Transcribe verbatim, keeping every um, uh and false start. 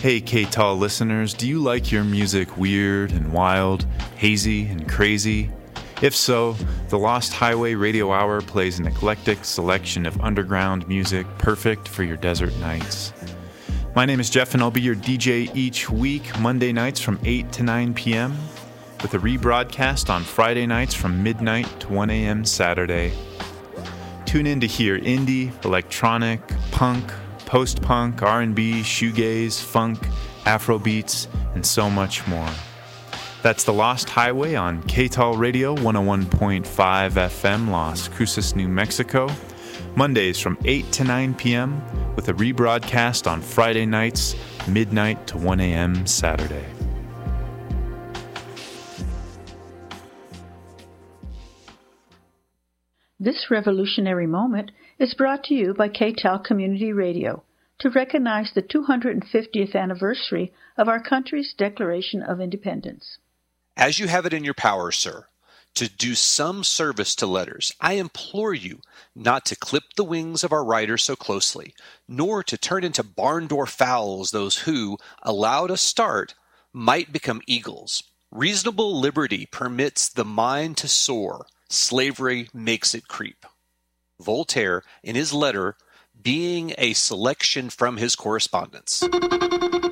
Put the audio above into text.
Hey K-Tal listeners, do you like your music weird and wild, hazy and crazy? If so, the Lost Highway Radio Hour plays an eclectic selection of underground music perfect for your desert nights. My name is Jeff and I'll be your D J each week, Monday nights from eight to nine p.m., with a rebroadcast on Friday nights from midnight to one a.m. Saturday. Tune in to hear indie, electronic, punk, post-punk, R and B, shoegaze, funk, Afrobeats, and so much more. That's The Lost Highway on K-Tal Radio one oh one point five F M, Las Cruces, New Mexico, Mondays from eight to nine p.m., with a rebroadcast on Friday nights, midnight to one a.m. Saturday. This revolutionary moment is brought to you by K-Tal Community Radio to recognize the two hundred fiftieth anniversary of our country's Declaration of Independence. As you have it in your power, sir, to do some service to letters, I implore you not to clip the wings of our writers so closely, nor to turn into barn door fowls those who, allowed a start, might become eagles. Reasonable liberty permits the mind to soar. Slavery makes it creep. Voltaire, in his letter, being a selection from his correspondence.